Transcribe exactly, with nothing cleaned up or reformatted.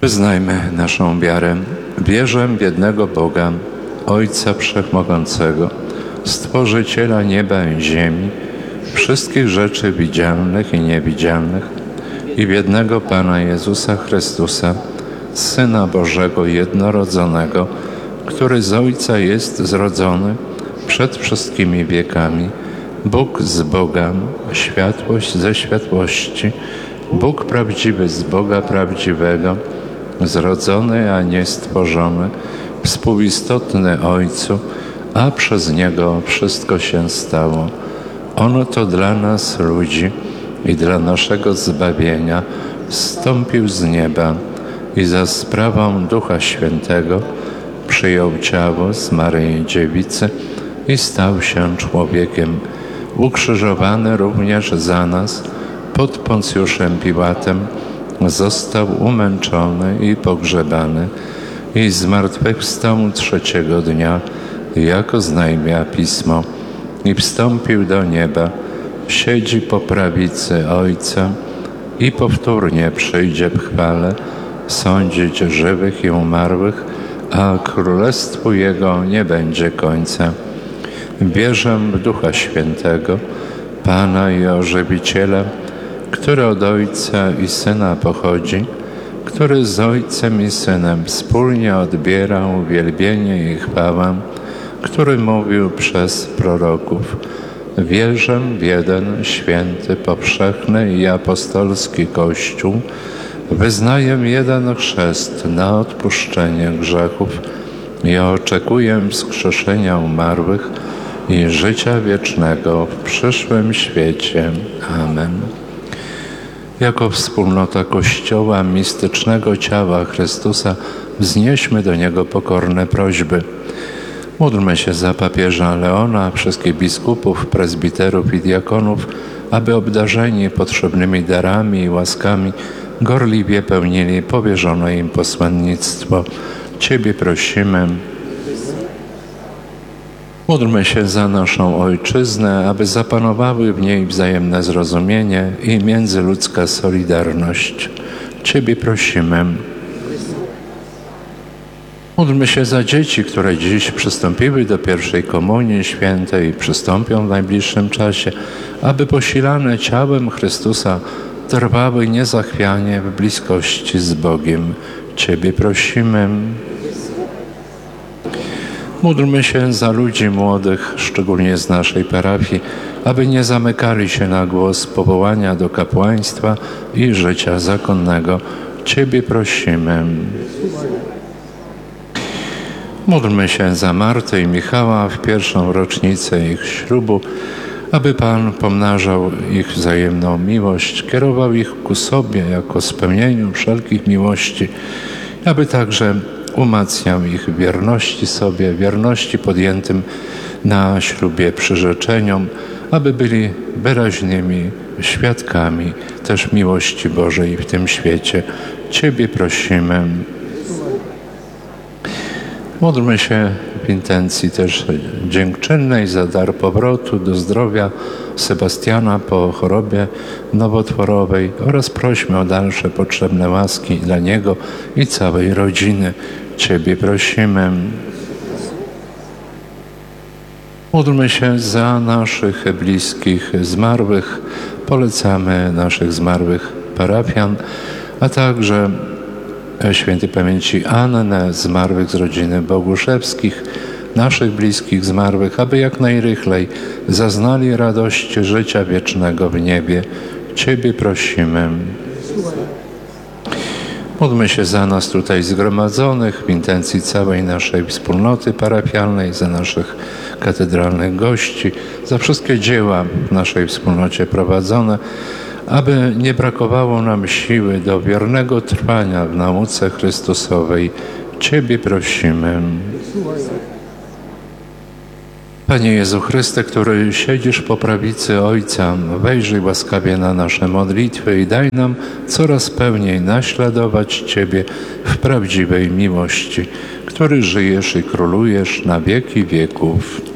Wyznajmy naszą wiarę. Wierzę w jednego Boga, Ojca Wszechmogącego, Stworzyciela nieba i ziemi, wszystkich rzeczy widzialnych i niewidzialnych, i w jednego Pana Jezusa Chrystusa, Syna Bożego jednorodzonego, który z Ojca jest zrodzony przed wszystkimi wiekami, Bóg z Boga, światłość ze światłości, Bóg prawdziwy z Boga prawdziwego, zrodzony, a nie stworzony, współistotny Ojcu, a przez Niego wszystko się stało. On to dla nas, ludzi, i dla naszego zbawienia zstąpił z nieba i za sprawą Ducha Świętego przyjął ciało z Maryi Dziewicy i stał się człowiekiem, ukrzyżowany również za nas pod Poncjuszem Piłatem, został umęczony i pogrzebany i zmartwychwstał trzeciego dnia, jako znajmia Pismo, i wstąpił do nieba, siedzi po prawicy Ojca i powtórnie przyjdzie w chwale sądzić żywych i umarłych, a królestwu Jego nie będzie końca. Wierzę w Ducha Świętego, Pana i Ożywiciela, który od Ojca i Syna pochodzi, który z Ojcem i Synem wspólnie odbiera uwielbienie i chwałę, który mówił przez proroków. Wierzę w jeden święty, powszechny i apostolski Kościół, wyznaję jeden chrzest na odpuszczenie grzechów i oczekuję wskrzeszenia umarłych i życia wiecznego w przyszłym świecie. Amen. Jako wspólnota Kościoła, mistycznego ciała Chrystusa, wznieśmy do Niego pokorne prośby. Módlmy się za papieża Leona, wszystkich biskupów, prezbiterów i diakonów, aby obdarzeni potrzebnymi darami i łaskami gorliwie pełnili powierzone im posłannictwo. Ciebie prosimy. Módlmy się za naszą Ojczyznę, aby zapanowały w niej wzajemne zrozumienie i międzyludzka solidarność. Ciebie prosimy. Módlmy się za dzieci, które dziś przystąpiły do pierwszej komunii świętej i przystąpią w najbliższym czasie, aby posilane ciałem Chrystusa trwały niezachwianie w bliskości z Bogiem. Ciebie prosimy. Módlmy się za ludzi młodych, szczególnie z naszej parafii, aby nie zamykali się na głos powołania do kapłaństwa i życia zakonnego. Ciebie prosimy. Módlmy się za Martę i Michała w pierwszą rocznicę ich ślubu, aby Pan pomnażał ich wzajemną miłość, kierował ich ku sobie jako spełnieniu wszelkich miłości, aby także umacniał ich w wierności sobie, wierności podjętym na ślubie przyrzeczeniom, aby byli wyraźnymi świadkami też miłości Bożej w tym świecie. Ciebie prosimy. Módlmy się w intencji też dziękczynnej za dar powrotu do zdrowia Sebastiana po chorobie nowotworowej oraz prośmy o dalsze potrzebne łaski dla niego i całej rodziny. Ciebie prosimy. Módlmy się za naszych bliskich zmarłych. Polecamy naszych zmarłych parafian, a także świętej pamięci Annę, zmarłych z rodziny Boguszewskich, naszych bliskich zmarłych, aby jak najrychlej zaznali radości życia wiecznego w niebie. Ciebie prosimy. Módlmy się za nas tutaj zgromadzonych w intencji całej naszej wspólnoty parafialnej, za naszych katedralnych gości, za wszystkie dzieła w naszej wspólnocie prowadzone, aby nie brakowało nam siły do wiernego trwania w nauce Chrystusowej. Ciebie prosimy. Panie Jezu Chryste, który siedzisz po prawicy Ojca, wejrzyj łaskawie na nasze modlitwy i daj nam coraz pełniej naśladować Ciebie w prawdziwej miłości, który żyjesz i królujesz na wieki wieków.